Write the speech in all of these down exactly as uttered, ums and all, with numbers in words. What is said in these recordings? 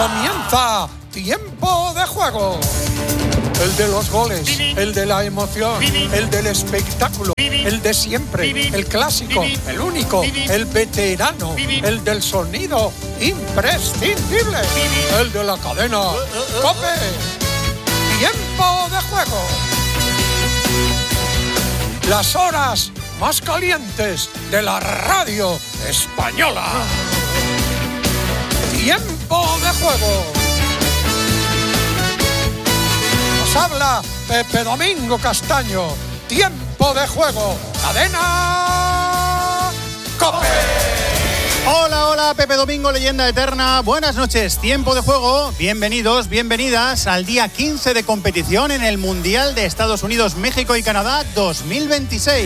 Comienza Tiempo de Juego. El de los goles, el de la emoción, el del espectáculo, el de siempre, el clásico, el único, el veterano, el del sonido imprescindible, el de la cadena COPE. Tiempo de Juego. Las horas más calientes de la radio española. Tiempo de Juego. Nos habla Pepe Domingo Castaño. Tiempo de Juego. Cadena COPE. Hola, hola, Pepe Domingo, leyenda eterna. Buenas noches, Tiempo de Juego. Bienvenidos, bienvenidas al día quince de competición en el Mundial de Estados Unidos, México y Canadá dos mil veintiséis.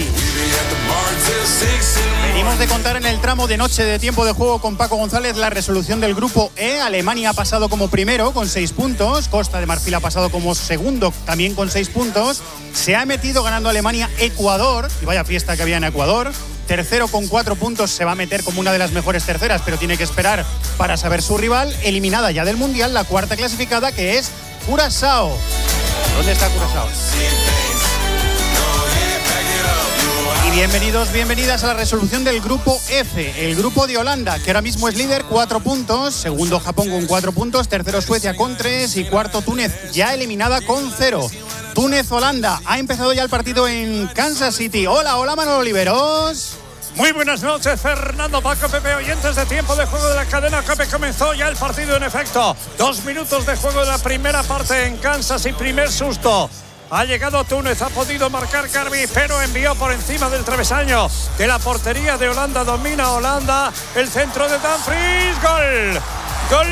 Venimos de contar en el tramo de noche de Tiempo de Juego con Paco González la resolución del grupo E. Alemania ha pasado como primero con seis puntos. Costa de Marfil ha pasado como segundo también con seis puntos. Se ha metido ganando Alemania Ecuador. Y vaya fiesta que había en Ecuador. Tercero con cuatro puntos, se va a meter como una de las mejores terceras, pero tiene que esperar para saber su rival. Eliminada ya del Mundial, la cuarta clasificada, que es Curazao. ¿Dónde está Curazao? Y bienvenidos, bienvenidas a la resolución del grupo F, el grupo de Holanda, que ahora mismo es líder, cuatro puntos. Segundo Japón con cuatro puntos, tercero Suecia con tres y cuarto Túnez, ya eliminada con cero. Túnez-Holanda, ha empezado ya el partido en Kansas City. Hola, hola, Manolo Oliveros. Muy buenas noches, Fernando, Paco, Pepe, oyentes de Tiempo de Juego de la cadena COPE. Comenzó ya el partido en efecto. Dos minutos de juego de la primera parte en Kansas y primer susto. Ha llegado Túnez, ha podido marcar Garbi, pero envió por encima del travesaño de la portería de Holanda. Domina Holanda, el centro de Dumfries. Gol, gol.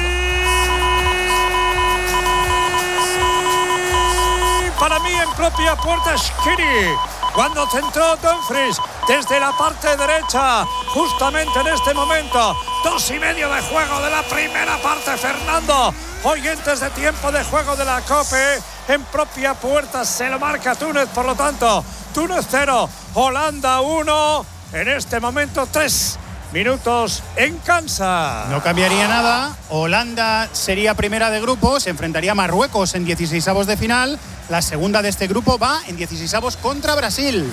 Para mí en propia puerta Shaqiri, cuando centró Dumfries desde la parte derecha, justamente en este momento. Dos y medio de juego de la primera parte, Fernando. Oyentes de Tiempo de Juego de la COPE, en propia puerta se lo marca Túnez, por lo tanto, Túnez cero, Holanda uno, en este momento tres minutos en Kansas. No cambiaría nada, Holanda sería primera de grupo, se enfrentaría a Marruecos en dieciseisavos de final. La segunda de este grupo va en dieciseisavos contra Brasil.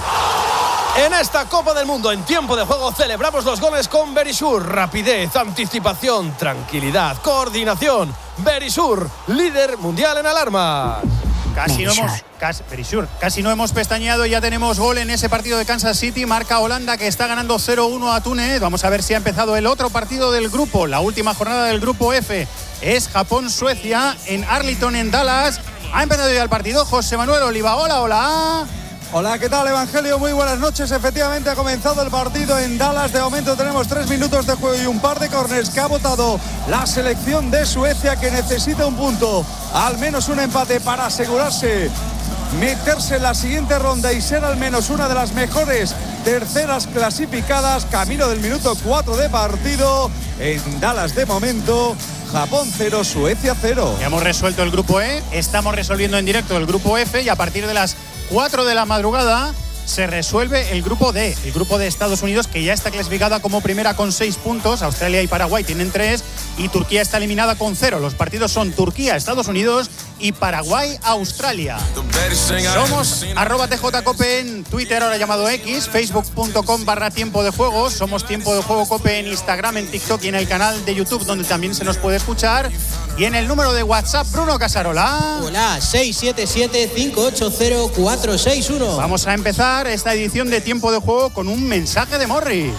En esta Copa del Mundo, en Tiempo de Juego, celebramos los goles con Verisur. Rapidez, anticipación, tranquilidad, coordinación. Verisur, líder mundial en alarmas. Casi no, hemos, casi, Verisur, casi no hemos pestañeado y ya tenemos gol en ese partido de Kansas City. Marca Holanda, que está ganando cero uno a Túnez. Vamos a ver si ha empezado el otro partido del grupo. La última jornada del grupo F es Japón-Suecia en Arlington, en Dallas. Ha empezado ya el partido. José Manuel Oliva, hola, hola. Hola, ¿qué tal, Evangelio? Muy buenas noches. Efectivamente ha comenzado el partido en Dallas. De momento tenemos tres minutos de juego y un par de corners que ha votado la selección de Suecia, que necesita un punto, al menos un empate, para asegurarse meterse en la siguiente ronda y ser al menos una de las mejores terceras clasificadas. Camino del minuto cuatro de partido en Dallas de momento. Japón cero, Suecia cero. Ya hemos resuelto el grupo E, estamos resolviendo en directo el grupo F y a partir de las cuatro de la madrugada se resuelve el grupo D, el grupo de Estados Unidos, que ya está clasificada como primera con seis puntos. Australia y Paraguay tienen tres y Turquía está eliminada con cero. Los partidos son Turquía, Estados Unidos y Paraguay, Australia. Somos arroba tjcope en Twitter, ahora llamado X, facebook.com barra Tiempo de Juego. Somos Tiempo de Juego Cope en Instagram, en TikTok y en el canal de YouTube, donde también se nos puede escuchar. Y en el número de WhatsApp, Bruno Casarola. Hola, seis siete siete, cinco ocho cero, cuatro seis uno. Vamos a empezar esta edición de Tiempo de Juego con un mensaje de Morris.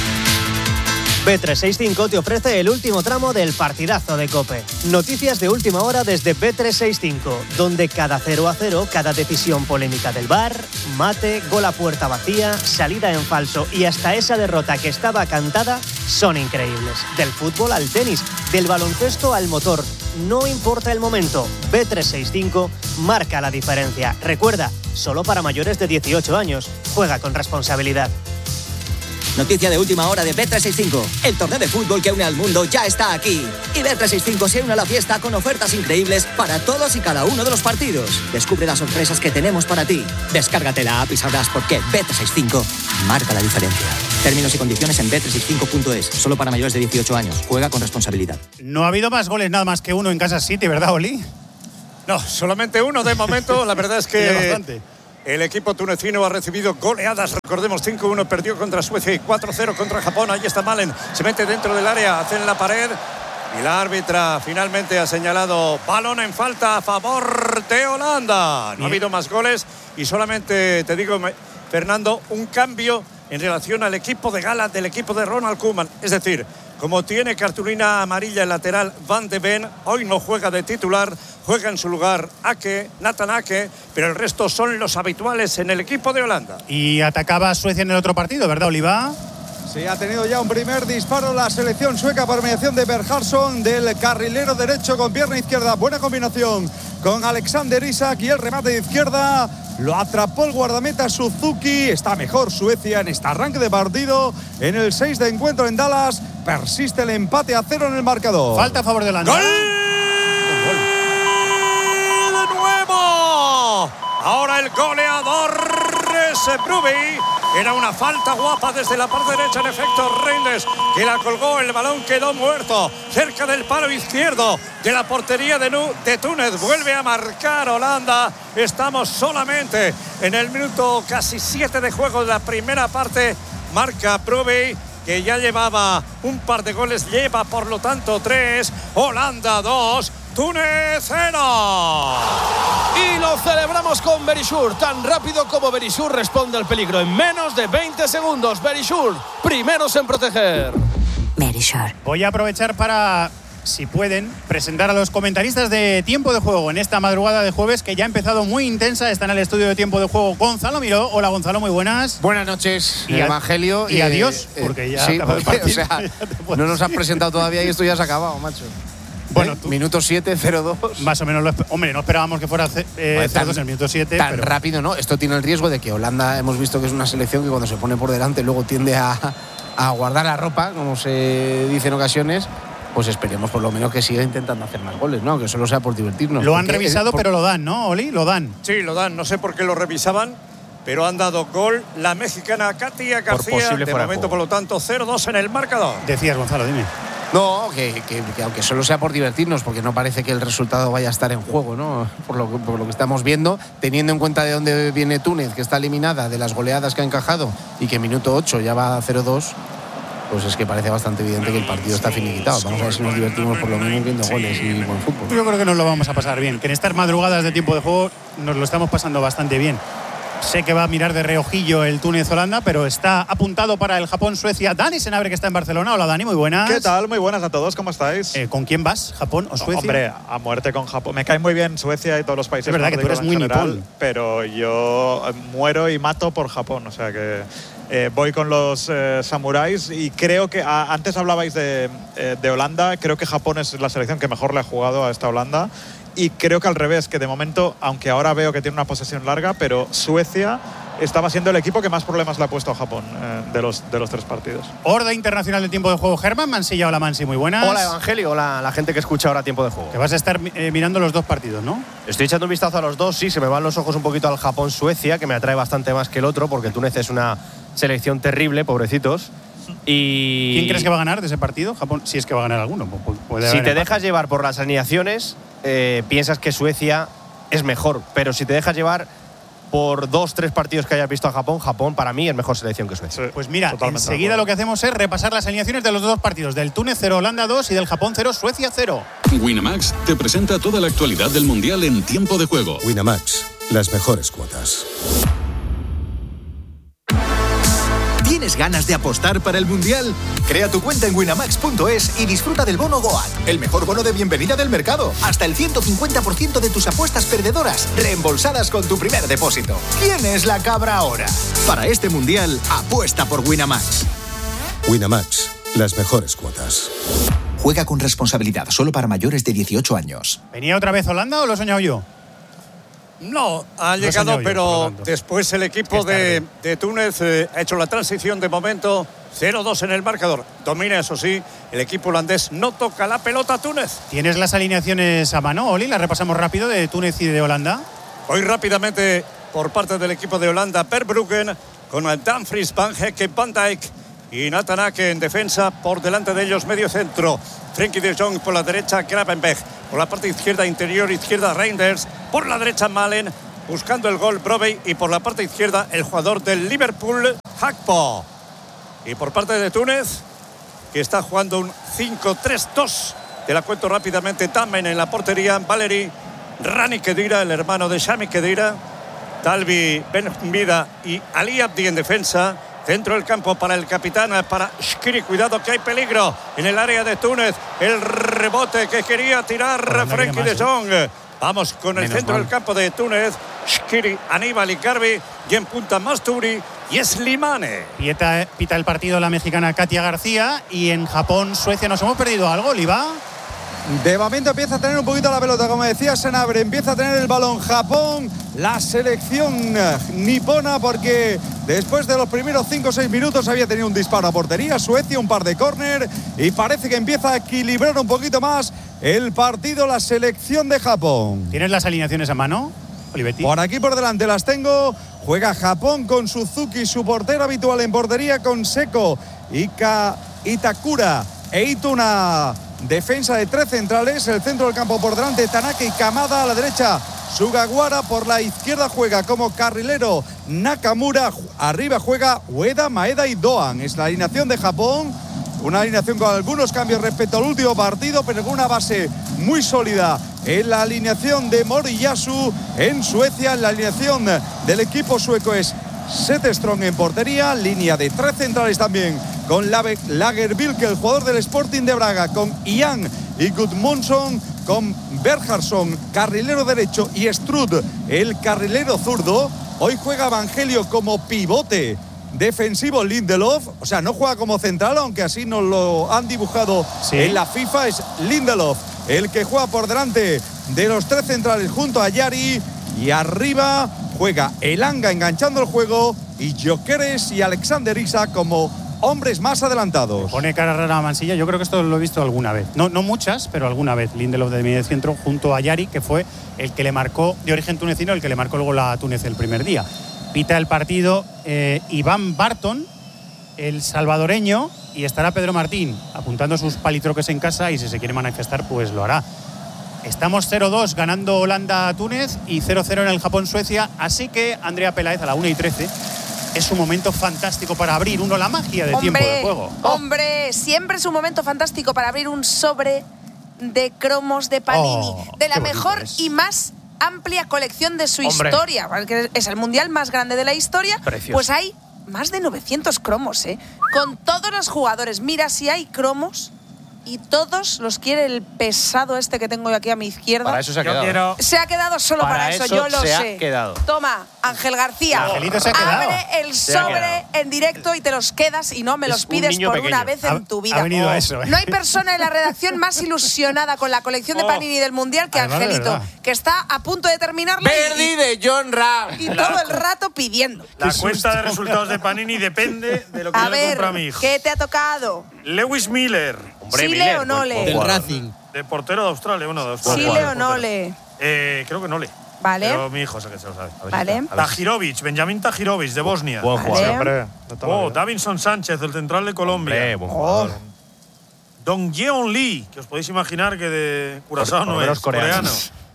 B trescientos sesenta y cinco te ofrece el último tramo del partidazo de COPE. Noticias de última hora desde B trescientos sesenta y cinco, donde cada cero a cero, cada decisión polémica del V A R, mate, gol a puerta vacía, salida en falso y hasta esa derrota que estaba cantada son increíbles. Del fútbol al tenis, del baloncesto al motor. No importa el momento, B trescientos sesenta y cinco marca la diferencia. Recuerda, solo para mayores de dieciocho años. Juega con responsabilidad. Noticia de última hora de B trescientos sesenta y cinco. El torneo de fútbol que une al mundo ya está aquí. Y B trescientos sesenta y cinco se une a la fiesta con ofertas increíbles para todos y cada uno de los partidos. Descubre las sorpresas que tenemos para ti. Descárgate la app y sabrás por qué B trescientos sesenta y cinco marca la diferencia. Términos y condiciones en bet trescientos sesenta y cinco punto es. Solo para mayores de dieciocho años. Juega con responsabilidad. No ha habido más goles nada más que uno en Kansas City, ¿verdad, Oli? No, solamente uno de momento. La verdad es que bastante. El equipo tunecino ha recibido goleadas. Recordemos, cinco uno perdió contra Suecia y cuatro cero contra Japón. Ahí está Malen. Se mete dentro del área, hace en la pared. Y la árbitra finalmente ha señalado balón en falta a favor de Holanda. No ha habido más goles y solamente, te digo, Fernando, un cambio en relación al equipo de gala del equipo de Ronald Koeman. Es decir, como tiene cartulina amarilla el lateral Van de Ven, hoy no juega de titular, juega en su lugar Ake, Nathan Ake, pero el resto son los habituales en el equipo de Holanda. Y atacaba a Suecia en el otro partido, ¿verdad, Oliva? Sí, ha tenido ya un primer disparo la selección sueca por mediación de Berhardsson, del carrilero derecho con pierna izquierda. Buena combinación con Alexander Isak y el remate de izquierda lo atrapó el guardameta Suzuki. Está mejor Suecia en este arranque de partido. En el seis de encuentro en Dallas persiste el empate a cero en el marcador. Falta a favor de Holanda. ¡Gol! ¡Gol! ¡De nuevo! Ahora el goleador es Brubey. Era una falta guapa desde la parte derecha, en efecto, Reinders, que la colgó, el balón quedó muerto cerca del palo izquierdo de la portería de, Nu- de Túnez. Vuelve a marcar Holanda. Estamos solamente en el minuto casi siete de juego de la primera parte. Marca Brubey, que ya llevaba un par de goles, lleva por lo tanto tres. Holanda dos, Túnez cero. Y lo celebramos con Berisur. Tan rápido como Berisur responde al peligro. En menos de veinte segundos. Berisur, primeros en proteger. Berisur. Voy a aprovechar para, si pueden, presentar a los comentaristas de Tiempo de Juego en esta madrugada de jueves, que ya ha empezado muy intensa. Está en el estudio de Tiempo de Juego Gonzalo Miró. Hola, Gonzalo, muy buenas. Buenas noches, y Evangelio. Y, y adiós, eh, porque ya sí, acaba el porque, partido. o sea, no nos has presentado todavía y esto ya se ha acabado, macho. Bueno, ¿Eh? Minuto siete, cero dos. Más o menos, lo, hombre, no esperábamos que fuera eh, cero dos en el minuto siete. Tan pero... rápido, ¿no? Esto tiene el riesgo de que Holanda, hemos visto que es una selección que cuando se pone por delante luego tiende a, a guardar la ropa, como se dice en ocasiones. Pues esperemos por lo menos que siga intentando hacer más goles, ¿no? Que solo sea por divertirnos. Lo han Porque revisado, es, por... pero lo dan, ¿no, Oli? Lo dan. Sí, lo dan. No sé por qué lo revisaban, pero han dado gol la mexicana Katia García. De momento, por lo tanto, cero dos en el marcador. Decías, Gonzalo, dime. No, que, que, que aunque solo sea por divertirnos, porque no parece que el resultado vaya a estar en juego, ¿no? Por lo, por lo que estamos viendo, teniendo en cuenta de dónde viene Túnez, que está eliminada, de las goleadas que ha encajado y que en minuto ocho ya va a cero dos, pues es que parece bastante evidente que el partido está finiquitado. Vamos a ver si nos divertimos por lo menos viendo goles y buen fútbol. Yo creo que nos lo vamos a pasar bien, que en estas madrugadas de Tiempo de Juego nos lo estamos pasando bastante bien. Sé que va a mirar de reojillo el Túnez-Holanda, pero está apuntado para el Japón-Suecia. Dani Senabre, que está en Barcelona. Hola, Dani, muy buenas. ¿Qué tal? Muy buenas a todos, ¿cómo estáis? Eh, ¿Con quién vas? ¿Japón o Suecia? Hombre, a muerte con Japón. Me cae muy bien Suecia y todos los países. Es verdad que tú eres muy nipón. Pero yo muero y mato por Japón, o sea que eh, voy con los eh, samuráis y creo que a, antes hablabais de, eh, de Holanda. Creo que Japón es la selección que mejor le ha jugado a esta Holanda. Y creo que al revés, que de momento, aunque ahora veo que tiene una posesión larga, pero Suecia estaba siendo el equipo que más problemas le ha puesto a Japón eh, de, los, de los tres partidos. Horda Internacional de Tiempo de Juego. Germán Mansilla, hola Mansi, muy buenas. Hola Evangelio, hola a la gente que escucha ahora Tiempo de Juego. Que vas a estar eh, mirando los dos partidos, ¿no? Estoy echando un vistazo a los dos, sí, se me van los ojos un poquito al Japón-Suecia, que me atrae bastante más que el otro, porque Túnez es una selección terrible, pobrecitos. Y... ¿Quién crees que va a ganar de ese partido? Japón, si es que va a ganar alguno. Puede si te empate. dejas llevar por las alineaciones, eh, piensas que Suecia es mejor, pero si te dejas llevar por dos, tres partidos que hayas visto a Japón, Japón para mí es mejor selección que Suecia. Sí, pues mira, enseguida lo que hacemos es repasar las alineaciones de los dos partidos, del Túnez cero, Holanda dos y del Japón cero, Suecia cero. Winamax te presenta toda la actualidad del Mundial en Tiempo de Juego. Winamax, las mejores cuotas. ¿Tienes ganas de apostar para el Mundial? Crea tu cuenta en winamax punto es y disfruta del bono Goat, el mejor bono de bienvenida del mercado. Hasta el ciento cincuenta por ciento de tus apuestas perdedoras reembolsadas con tu primer depósito. ¿Quién es la cabra ahora? Para este Mundial, apuesta por Winamax. Winamax, las mejores cuotas. Juega con responsabilidad, solo para mayores de dieciocho años. ¿Venía otra vez Holanda o lo he soñado yo? No, ha Lo llegado, yo, pero después el equipo de, de Túnez eh, ha hecho la transición de momento. cero dos en el marcador. Domina, eso sí, el equipo holandés no toca la pelota a Túnez. ¿Tienes las alineaciones a mano, Oli? Las repasamos rápido de Túnez y de Holanda. Hoy rápidamente por parte del equipo de Holanda, Verbruggen, con el Dumfries, Van Heck, Van Dijk, y Nathan Ake en defensa. Por delante de ellos medio centro, Frenkie de Jong por la derecha, Gravenberch por la parte izquierda, interior izquierda Reinders, por la derecha Malen buscando el gol Brobbey, y por la parte izquierda el jugador del Liverpool, Gakpo. Y por parte de Túnez, que está jugando un cinco tres dos, te la cuento rápidamente. Tamen en la portería, Valeri, Rani Khedira, el hermano de Sami Khedira, Talbi Ben Vida y Ali Abdi en defensa. Centro del campo para el capitán, para Shqiri. Cuidado que hay peligro en el área de Túnez. El rebote que quería tirar Frenkie de Jong. Vamos con el Menos centro mal. del campo de Túnez. Shqiri, Aníbal y Garbi. Y en punta Masturi y Slimane. Pita, pita el partido la mexicana Katia García. Y en Japón, Suecia, ¿nos hemos perdido algo, Oliva? De momento empieza a tener un poquito la pelota, como decía Senabre, empieza a tener el balón Japón, la selección nipona, porque después de los primeros cinco o seis minutos había tenido un disparo a portería, Suecia un par de córner, y parece que empieza a equilibrar un poquito más el partido la selección de Japón. ¿Tienes las alineaciones a mano, Olivetti? Por aquí por delante las tengo. Juega Japón con Suzuki, su portero habitual en portería, con Seko, Ika, Itakura e Ituna. Defensa de tres centrales, el centro del campo por delante, Tanaka y Kamada. A la derecha, Sugawara. Por la izquierda juega como carrilero Nakamura. Arriba juega Ueda, Maeda y Doan. Es la alineación de Japón. Una alineación con algunos cambios respecto al último partido, pero con una base muy sólida en la alineación de Moriyasu. En Suecia, la alineación del equipo sueco es Zetterström en portería, línea de tres centrales también, con Lagerbilke, el jugador del Sporting de Braga, con Ian y Gudmundsson, con Bergharsson, carrilero derecho, y Strud, el carrilero zurdo. Hoy juega Evangelio como pivote defensivo Lindelof, o sea, no juega como central, aunque así nos lo han dibujado sí. en la FIFA. Es Lindelof el que juega por delante de los tres centrales junto a Yari, y arriba juega Elanga enganchando el juego, y Gyökeres y Alexander Isak como hombres más adelantados. Pone cara rara a Mansilla. Yo creo que esto lo he visto alguna vez. No, no muchas, pero alguna vez. Lindelof de medio centro junto a Yari, que fue el que le marcó, de origen tunecino, el que le marcó el gol a Túnez el primer día. Pita el partido eh, Iván Barton, el salvadoreño, y estará Pedro Martín apuntando sus palitroques en casa, y si se quiere manifestar, pues lo hará. Estamos cero dos ganando Holanda a Túnez y cero cero en el Japón-Suecia, así que Andrea Peláez a la una y trece es un momento fantástico para abrir uno la magia de hombre, tiempo de juego. Hombre, siempre es un momento fantástico para abrir un sobre de cromos de Panini, oh, de la mejor es. y más amplia colección de su hombre. historia, porque es el mundial más grande de la historia. Precioso. Pues hay más de novecientos cromos, ¿eh? Con todos los jugadores. Mira, si hay cromos y todos los quiere el pesado este que tengo yo aquí a mi izquierda. Para eso se ha quedado. Quiero... Se ha quedado solo para, para eso, eso yo lo se sé. Ha quedado. Toma, Ángel García. Angelito se ha quedado. Abre el Se ha sobre quedado. en directo y te los quedas y no me Es los pides un por niño una pequeño. vez en Ha- tu vida. ha venido a eso, ¿eh? No hay persona en la redacción más ilusionada con la colección de Oh. Panini del Mundial que Además, de Angelito, verdad. que está a punto de terminarlo y, Verdi de John Ram. y todo el rato pidiendo. La cuenta de resultados de Panini depende de lo que A yo le ver, compro a mi hijo. ¿qué te ha tocado? Lewis Miller. Hombre, ¿Sí Miller, le o no buen- le? buen Del jugador. Racing. De portero de Australia, uno de ¿Sí Australia. le o Portero. no le? Eh, creo que no le. Vale. Pero mi hijo sé que se lo sabe. A ver si Vale. está. Tahirovic, Benjamín Tahirovic, de Bosnia. Buen Vale. jugador. Hombre, de toda la Oh, vida. Davinson Sánchez, el central de Colombia. Hombre, buen jugador. Dong Yeon Lee, que os podéis imaginar que de Curazao Por- por no menos es, coreano. coreano.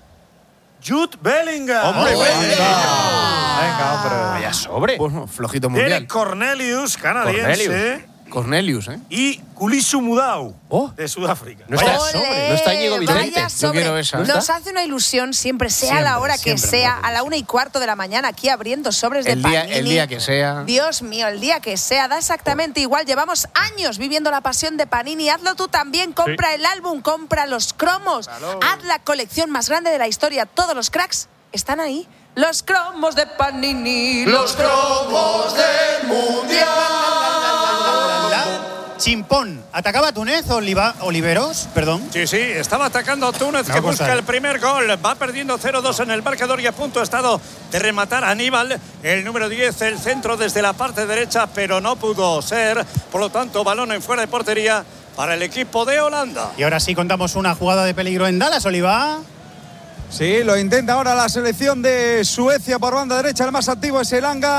Jude Bellingham. Hombre, Oh, Bellingham. Venga, hombre. Vaya sobre. Bueno, flojito mundial. Derek Cornelius, canadiense. Cornelius. Cornelius, ¿eh? Y Kulisu Mudau, Oh. de Sudáfrica. No está Ole, sobre. No está Íñigo Vicente. vaya Yo sobre. quiero esa. Nos hace una ilusión siempre, sea Siempre, a la hora que siempre sea, nos hace a la una y cuarto de la mañana, aquí abriendo sobres de El día, Panini. el día que sea. Dios mío, el día que sea, da exactamente igual. Llevamos años viviendo la pasión de Panini. Hazlo tú también. Compra el álbum, compra los cromos. Haz la colección más grande de la historia. Todos los cracks están ahí. Los cromos de Panini. Los cromos del Mundial. Chimpón. ¿Atacaba Túnez, Oliva, Oliveros? Perdón. Sí, sí, estaba atacando Túnez, Me que va a busca costar. el primer gol. Va perdiendo cero dos en el marcador y a punto ha estado de rematar a Aníbal, el número diez, el centro desde la parte derecha, pero no pudo ser. Por lo tanto, balón en fuera de portería para el equipo de Holanda. Y ahora sí contamos una jugada de peligro en Dallas, Oliva. Sí, lo intenta ahora la selección de Suecia por banda derecha. El más activo es Elanga.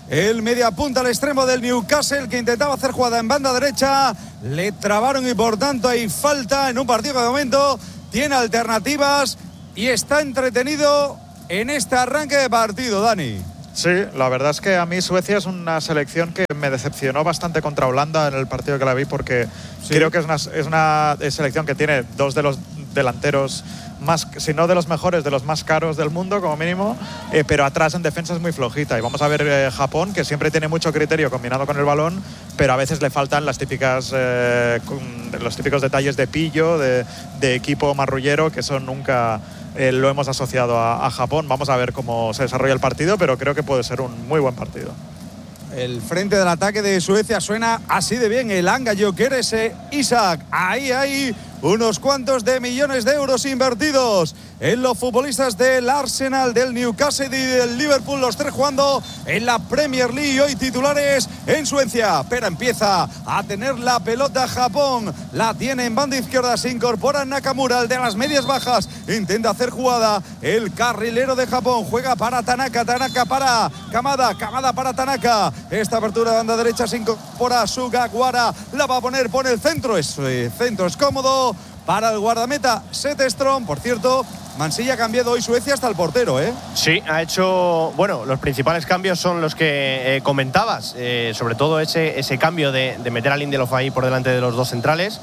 el mediapunta al extremo del Newcastle, que intentaba hacer jugada en banda derecha. Le trabaron y por tanto hay falta en un partido que de momento tiene alternativas y está entretenido en este arranque de partido, Dani. Sí, la verdad es que a mí Suecia es una selección que me decepcionó bastante contra Holanda en el partido que la vi, porque sí. creo que es una, es una selección que tiene dos de los delanteros más, si no de los mejores, de los más caros del mundo como mínimo, eh, pero atrás en defensa es muy flojita. Y vamos a ver eh, Japón, que siempre tiene mucho criterio combinado con el balón, pero a veces le faltan las típicas, eh, los típicos detalles de pillo, de, de equipo marrullero, que eso nunca eh, lo hemos asociado a, a Japón. Vamos a ver cómo se desarrolla el partido, pero creo que puede ser un muy buen partido. El frente del ataque de Suecia suena así de bien. El Anga Gyökeres, Isaac. Ahí hay unos cuantos de millones de euros invertidos en los futbolistas del Arsenal, del Newcastle y del Liverpool, los tres jugando en la Premier League, hoy titulares en Suecia. Pero empieza a tener la pelota Japón, la tiene en banda izquierda, se incorpora Nakamura, el de las medias bajas, intenta hacer jugada el carrilero de Japón, juega para Tanaka, Tanaka para Kamada, Kamada para Tanaka, esta apertura de banda derecha se incorpora Sugawara, la va a poner, pone el centro, es eh, centro es cómodo para el guardameta Zetterström. Por cierto, Mansilla ha cambiado hoy Suecia hasta el portero, ¿eh? Sí, ha hecho… Bueno, los principales cambios son los que eh, comentabas. Eh, sobre todo ese, ese cambio de, de meter a Lindelof ahí por delante de los dos centrales.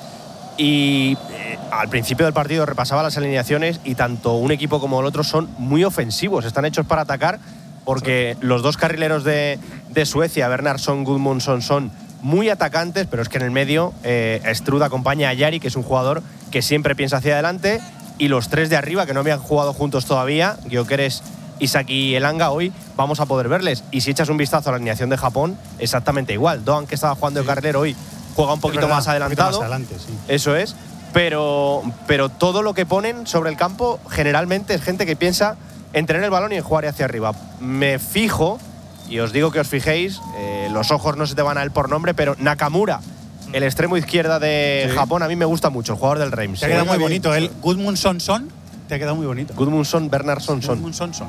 Y eh, al principio del partido repasaba las alineaciones y tanto un equipo como el otro son muy ofensivos. Están hechos para atacar porque los dos carrileros de, de Suecia, Bernhardsson, Gudmundsson, son muy atacantes, pero es que en el medio eh, Strud acompaña a Jari, que es un jugador que siempre piensa hacia adelante, y los tres de arriba que no habían jugado juntos todavía, Gyökeres, Isaac y Elanga, hoy vamos a poder verles. Y si echas un vistazo a la alineación de Japón, exactamente igual. Doan, que estaba jugando sí. de carrilero hoy, juega un poquito verdad, más adelantado. Un poquito más adelante, sí. Eso es. Pero, pero todo lo que ponen sobre el campo generalmente es gente que piensa en tener el balón y en jugar hacia arriba. Me fijo, y os digo que os fijéis, eh, los ojos no se te van a él por nombre, pero Nakamura, el extremo izquierda de sí. Japón, a mí me gusta mucho, el jugador del Reims. Te ha quedado muy bonito, el Gudmundsson Son, te ha quedado muy bonito. Gudmundsson, Bernhardsson Son. Gudmundsson Son.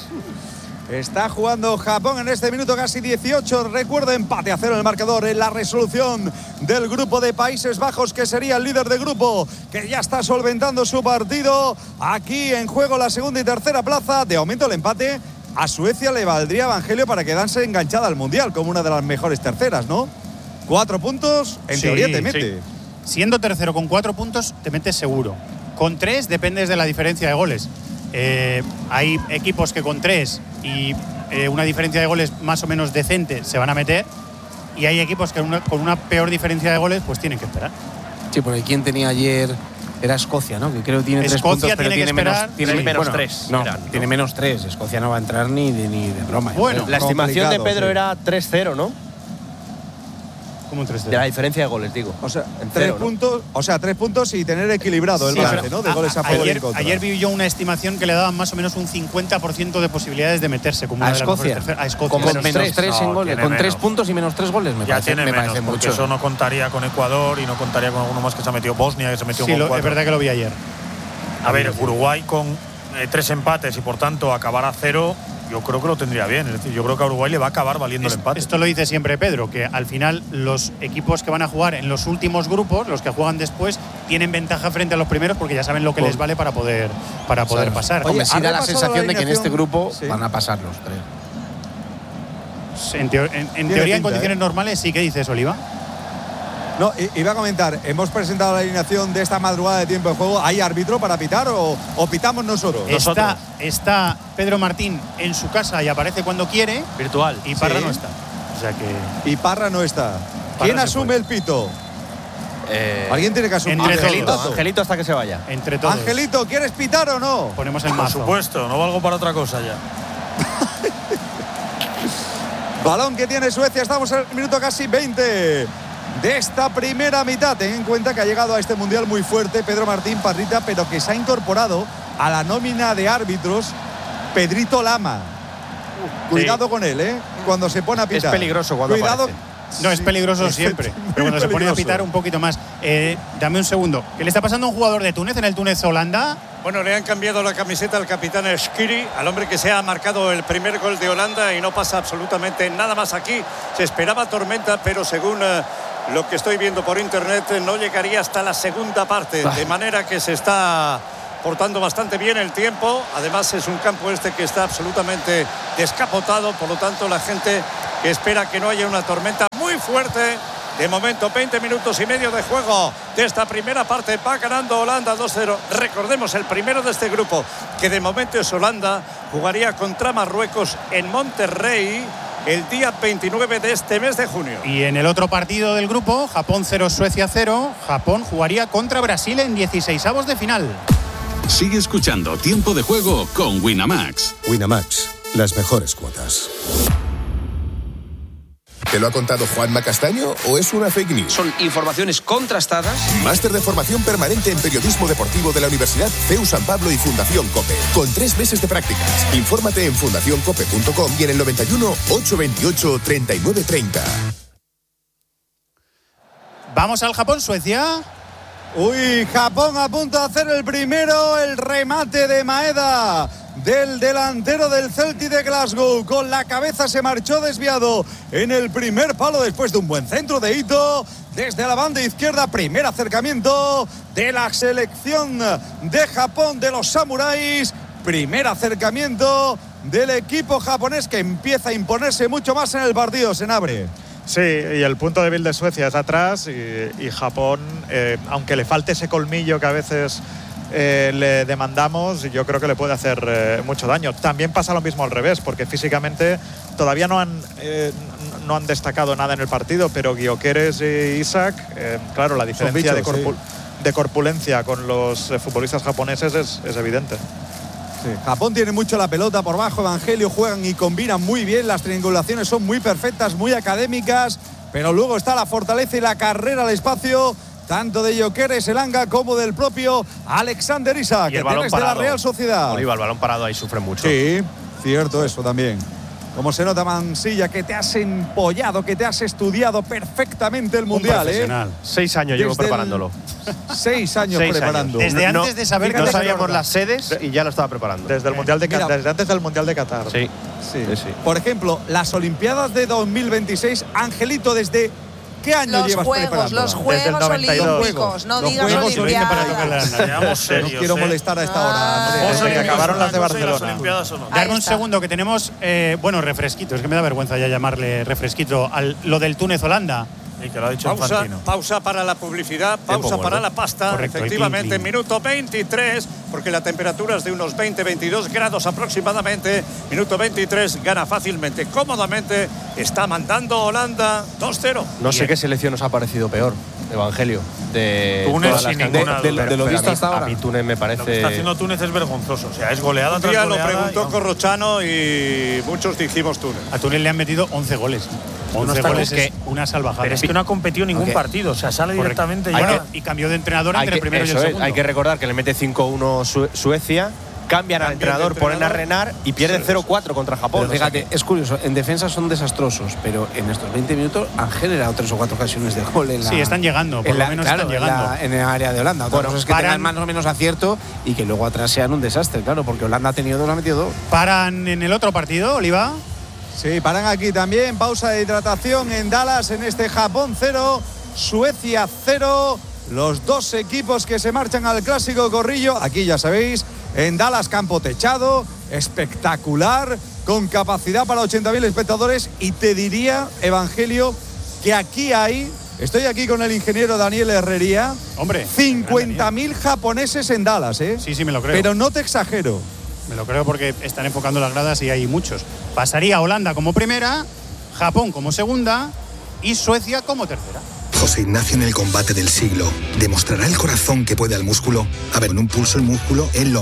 Está jugando Japón en este minuto casi dieciocho. Recuerda, empate a cero en el marcador en la resolución del grupo de Países Bajos, que sería el líder de grupo, que ya está solventando su partido. Aquí en juego la segunda y tercera plaza. De aumento el empate a Suecia le valdría, Evangelio, para quedarse enganchada al Mundial como una de las mejores terceras, ¿no? Cuatro puntos, en sí, teoría te mete. Sí. Siendo tercero con cuatro puntos, te metes seguro. Con tres dependes de la diferencia de goles. Eh, hay equipos que con tres y eh, una diferencia de goles más o menos decente se van a meter, y hay equipos que una, con una peor diferencia de goles pues tienen que esperar. Sí, porque quien tenía ayer era Escocia, ¿no? Que creo que tiene Escocia tres puntos, pero tiene, tiene menos, tiene sí, menos bueno, tres. No, era, tiene menos tres. Escocia no va a entrar ni de, ni de broma. Bueno, la estimación de Pedro sí. era tres cero, ¿no? ¿Cómo tres cero? De la diferencia de goles, digo. O sea, en tres cero, puntos, ¿no? O sea, tres puntos y tener equilibrado el sí, balance, ¿no? De goles a, a favor ayer, y contra. Ayer vi yo una estimación que le daban más o menos un cincuenta por ciento de posibilidades de meterse como a una Escocia. De las a Escocia. Con menos, menos tres, tres no, en goles, con menos. tres puntos y menos tres goles me ya parece, tiene me menos, parece mucho. Eso no contaría con Ecuador y no contaría con alguno más que se ha metido Bosnia, que se metió sí, con lo, cuatro. Es verdad que lo vi ayer. A ver, Uruguay con eh, tres empates y por tanto acabar a cero, yo creo que lo tendría bien. Es decir, yo creo que a Uruguay le va a acabar valiendo es, el empate. Esto lo dice siempre Pedro, que al final los equipos que van a jugar en los últimos grupos, los que juegan después, tienen ventaja frente a los primeros porque ya saben lo que Por, les vale para poder, para poder ¿sabes? pasar. Hombre, sí da la sensación la de que en este grupo sí. van a pasar los tres. En, teo, en, en teoría, pinta, en condiciones ¿eh? normales, sí. ¿Qué dices, Oliva? No, iba a comentar, hemos presentado la alineación de esta madrugada de tiempo de juego. ¿Hay árbitro para pitar o, o pitamos nosotros? Está, nosotros? está Pedro Martín en su casa y aparece cuando quiere. Virtual. Y Parra sí. no está. O sea que… Y Parra no está. Parra ¿Quién asume el pito? Eh, Alguien tiene que asumir. Angelito, Angelito hasta que se vaya. Entre todos. Angelito, ¿quieres pitar o no? Ponemos el Por mazo. supuesto, no valgo para otra cosa ya. Balón que tiene Suecia, estamos en el minuto casi veinte de esta primera mitad. Ten en cuenta que ha llegado a este mundial muy fuerte Pedro Martín, Parrita, pero que se ha incorporado a la nómina de árbitros Pedrito Lama. Uh, Cuidado sí. con él, ¿eh? Cuando se pone a pitar. Es peligroso cuando Cuidado, aparece. No, es peligroso Sí, siempre. muy Pero cuando se pone a peligroso. pitar un poquito más. Eh, dame un segundo. ¿Qué le está pasando a un jugador de Túnez en el Túnez-Holanda? Bueno, le han cambiado la camiseta al capitán Shqiri, al hombre que se ha marcado el primer gol de Holanda, y no pasa absolutamente nada más aquí. Se esperaba tormenta, pero según eh, lo que estoy viendo por internet, eh, no llegaría hasta la segunda parte. Bah. De manera que se está portando bastante bien el tiempo. Además, es un campo este que está absolutamente descapotado. Por lo tanto, la gente que espera que no haya una tormenta muy fuerte. De momento, veinte minutos y medio de juego de esta primera parte. Va ganando Holanda dos cero. Recordemos, el primero de este grupo, que de momento es Holanda, jugaría contra Marruecos en Monterrey el día veintinueve de este mes de junio. Y en el otro partido del grupo, Japón cero, Suecia cero, Japón jugaría contra Brasil en dieciseisavos de final. Sigue escuchando Tiempo de Juego con Winamax. Winamax, las mejores cuotas. ¿Te lo ha contado Juanma Castaño o es una fake news? Son informaciones contrastadas. Máster de formación permanente en periodismo deportivo de la Universidad C E U San Pablo y Fundación COPE. Con tres meses de prácticas. Infórmate en fundación cope punto com y en el noventa y uno, ochocientos veintiocho, treinta y nueve treinta. Vamos al Japón-Suecia. Uy, Japón a punto de hacer el primero, el remate de Maeda del delantero del Celtic de Glasgow. Con la cabeza se marchó desviado en el primer palo después de un buen centro de Ito. Desde la banda izquierda, primer acercamiento de la selección de Japón, de los samuráis. Primer acercamiento del equipo japonés que empieza a imponerse mucho más en el partido, Senabre. Sí, y el punto débil de Suecia es atrás y, y Japón, eh, aunque le falte ese colmillo que a veces eh, le demandamos, yo creo que le puede hacer eh, mucho daño. También pasa lo mismo al revés, porque físicamente todavía no han, eh, no han destacado nada en el partido, pero Gyökeres y Isak, eh, claro, la diferencia bichos, de, corpu- sí. de corpulencia con los eh, futbolistas japoneses es, es evidente. Sí. Japón tiene mucho la pelota por bajo, Evangelio, juegan y combinan muy bien, las triangulaciones son muy perfectas, muy académicas, pero luego está la fortaleza y la carrera al espacio, tanto de Gyökeres Elanga como del propio Alexander Isak, Y el que balón tienes de la parado. Real Sociedad. Oliva, el balón parado ahí sufre mucho. Sí, cierto eso también. Como se nota, Mansilla, que te has empollado, que te has estudiado perfectamente el Mundial, ¿eh? Seis años llevo Desde el- preparándolo. Seis años Seis preparando. años. Desde No- antes de saber no que sabíamos se las sedes y ya lo estaba preparando. Desde el mundial de Mira, Qatar, desde antes del Mundial de Qatar. Sí. Sí. Sí, sí. Por ejemplo, las Olimpiadas de dos mil veintiséis, Angelito, ¿desde qué año Los llevas Juegos, preparándola? los Desde el Juegos noventa y dos. Olímpicos, no Los digas Juegos Olimpiadas. para tocarla. Llevamos No serios, quiero ¿eh? molestar a esta hora, Andrés. Desde que acabaron las de Una cosa y las Barcelona. Olimpiadas o no. Ahí Darme un está. segundo, que tenemos, eh, bueno, refresquito. Es que me da vergüenza ya llamarle refresquito al lo del Túnez-Holanda. Y que lo ha dicho Pausa, Infantino. pausa para la publicidad, pausa muerto. para la pasta. Correcto, el Efectivamente, clean, clean. minuto veintitrés, porque la temperatura es de unos veinte a veintidós grados aproximadamente. Minuto veintitrés, gana fácilmente, cómodamente. Está mandando Holanda dos cero. No sé qué selección nos ha parecido peor, Evangelio. De Túnez todas las sin que- ninguna de, duda. de lo Pero visto a mí- hasta ahora. A mí Túnez me Lo que está parece. haciendo Túnez es vergonzoso. O sea, es goleada Un tras día lo goleada. preguntó y- Corrochano y muchos dijimos Túnez. A Túnez le han metido once goles. once está- goles es que- es una salvajada. Pero es que no ha competido ningún Ok. partido. O sea, sale Correcto. directamente Hay ya. Y cambió de entrenador Hay entre que, el primero y eso el es, segundo. hay que recordar que le mete cinco uno Su- Suecia, cambian al Cambian de entrenador, ponen a entrenador. Renar y pierden cero cuatro contra Japón. Pero O sea fíjate, que- es curioso, en defensa son desastrosos, pero en estos veinte minutos han generado tres o cuatro ocasiones de gol en la, Sí, están llegando, por en la- lo menos claro, están en llegando. la- En, el área de Holanda. Otra Bueno, cosa es que paran- tengan más o menos acierto y que luego atrás sean un desastre, claro, porque Holanda ha tenido dos, ha metido dos. ¿Paran en el otro partido, Oliva? Sí, paran aquí también. Pausa de hidratación en Dallas en este Japón cero, Suecia cero. Los dos equipos que se marchan al clásico Corrillo. Aquí ya sabéis, en Dallas, campo techado, espectacular, con capacidad para ochenta mil espectadores. Y te diría, Evangelio, que aquí hay, estoy aquí con el ingeniero Daniel Herrería, Hombre, cincuenta mil japoneses en Dallas, ¿eh? Sí, sí, me lo creo. Pero no te exagero. Me lo creo porque están enfocando las gradas y hay muchos. Pasaría Holanda como primera, Japón como segunda y Suecia como tercera. José Ignacio en el combate del siglo. ¿Demostrará el corazón que puede al músculo? A ver, en un pulso el músculo es lo